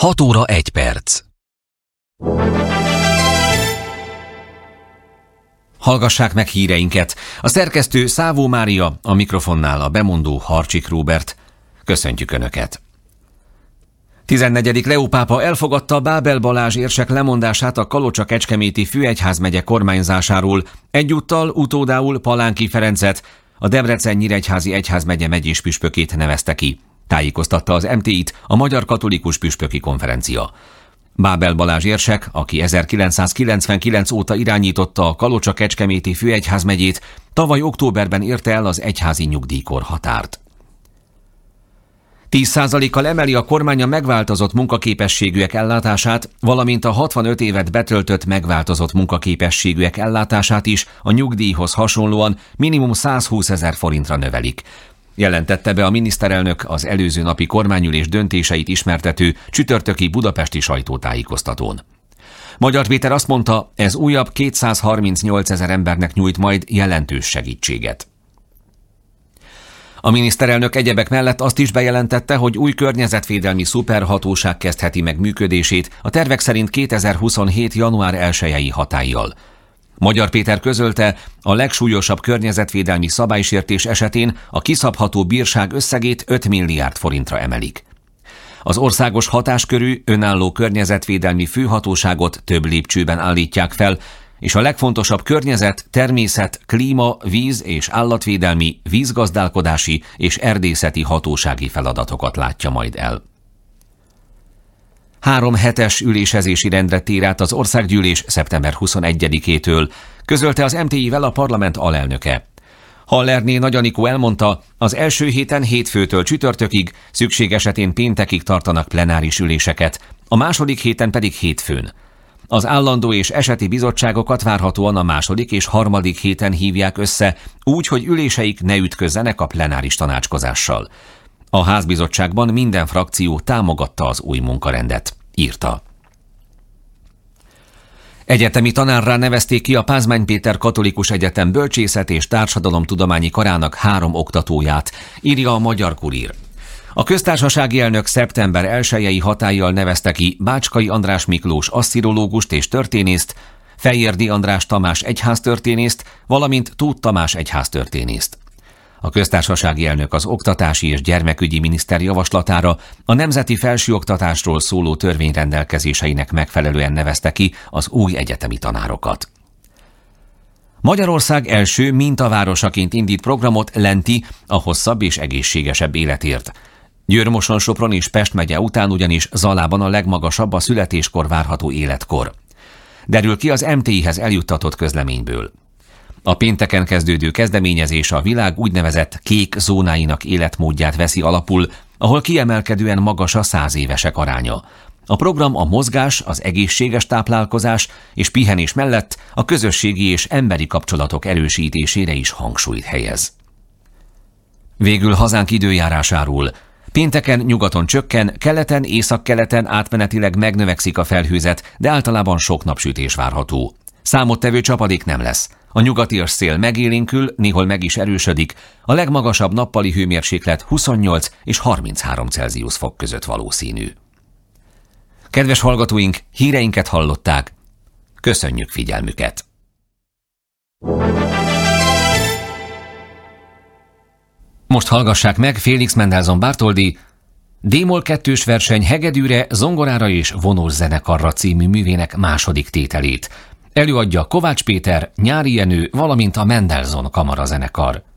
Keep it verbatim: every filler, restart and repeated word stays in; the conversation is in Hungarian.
hat óra egy perc. Hallgassák meg híreinket. A szerkesztő Szávó Mária, a mikrofonnál a bemondó Harcsik Róbert. Köszöntjük Önöket! tizennegyedik Leó pápa elfogadta Bábel Balázs érsek lemondását a Kalocsa-Kecskeméti főegyházmegye kormányzásáról, egyúttal utódául Palánki Ferencet, a Debrecen-Nyíregyházi egyházmegye megyés püspökét nevezte ki. Tájékoztatta az em té í-t a Magyar Katolikus Püspöki Konferencia. Bábel Balázs érsek, aki ezerkilencszázkilencvenkilenc óta irányította a Kalocsa-Kecskeméti főegyházmegyét, tavaly októberben érte el az egyházi nyugdíjkor határt. tíz százalékkal emeli a kormány a megváltozott munkaképességűek ellátását, valamint a hatvanöt évet betöltött megváltozott munkaképességűek ellátását is a nyugdíjhoz hasonlóan minimum százhúszezer forintra növelik. Jelentette be a miniszterelnök az előző napi kormányülés döntéseit ismertető csütörtöki budapesti sajtótájékoztatón. Magyar Péter azt mondta, ez újabb kétszázharmincnyolcezer embernek nyújt majd jelentős segítséget. A miniszterelnök egyebek mellett azt is bejelentette, hogy új környezetvédelmi szuperhatóság kezdheti meg működését a tervek szerint kétezer-huszonhét. január elsejei hatállyal. Magyar Péter közölte, a legsúlyosabb környezetvédelmi szabálysértés esetén a kiszabható bírság összegét öt milliárd forintra emelik. Az országos hatáskörű, önálló környezetvédelmi főhatóságot több lépcsőben állítják fel, és a legfontosabb környezet, természet, klíma, víz és állatvédelmi, vízgazdálkodási és erdészeti hatósági feladatokat látja majd el. Három hetes ülésezési rendre tér át az országgyűlés szeptember huszonegyedikétől, közölte az em té í-vel a parlament alelnöke. Hallerné Nagy Anikó elmondta, az első héten hétfőtől csütörtökig, szükség esetén péntekig tartanak plenáris üléseket, a második héten pedig hétfőn. Az állandó és eseti bizottságokat várhatóan a második és harmadik héten hívják össze, úgy, hogy üléseik ne ütközzenek a plenáris tanácskozással. A házbizottságban minden frakció támogatta az új munkarendet, írta. Egyetemi tanárrá nevezték ki a Pázmány Péter Katolikus Egyetem Bölcsészet és Társadalomtudományi Karának három oktatóját, írja a Magyar Kurír. A köztársasági elnök szeptember elsejei hatállyal nevezte ki Bácskai András Miklós asszirológust és történészt, Fejérdi András Tamás egyháztörténészt, valamint Tóth Tamás egyháztörténészt. A köztársasági elnök az oktatási és gyermekügyi miniszter javaslatára a nemzeti felsőoktatásról szóló törvény rendelkezéseinek megfelelően nevezte ki az új egyetemi tanárokat. Magyarország első mintavárosaként indít programot Lenti, a hosszabb és egészségesebb életért. Győr-Moson-Sopron és Pest megye után ugyanis Zalában a legmagasabb a születéskor várható életkor. Derül ki az em té í-hez eljuttatott közleményből. A pénteken kezdődő kezdeményezés a világ úgynevezett kék zónáinak életmódját veszi alapul, ahol kiemelkedően magas a száz évesek aránya. A program a mozgás, az egészséges táplálkozás és pihenés mellett a közösségi és emberi kapcsolatok erősítésére is hangsúlyt helyez. Végül hazánk időjárásáról. Pénteken nyugaton csökken, keleten, északkeleten átmenetileg megnövekszik a felhőzet, de általában sok napsütés várható. Számottevő csapadék nem lesz. A nyugatias szél megélénkül, néhol meg is erősödik, a legmagasabb nappali hőmérséklet huszonnyolc és harminchárom Celsius fok között valószínű. Kedves hallgatóink, híreinket hallották. Köszönjük figyelmüket! Most hallgassák meg Félix Mendelssohn Bartholdy D-moll kettős verseny hegedűre, zongorára és vonós zenekarra című művének második tételét. Előadja Kovács Péter, Nyári Jenő, valamint a Mendelssohn Kamarazenekar.